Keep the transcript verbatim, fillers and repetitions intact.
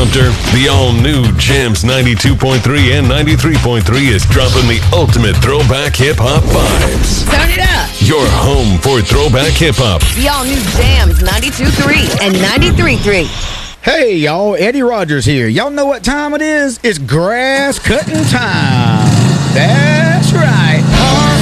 Sumter, the all-new Jams ninety-two point three and ninety-three point three is dropping the ultimate throwback hip-hop vibes. Turn it up. Your home for throwback hip-hop. The all-new Jams ninety-two point three and ninety-three point three. Hey, y'all, Eddie Rogers here. Y'all know what time it is? It's grass cutting time. That's right.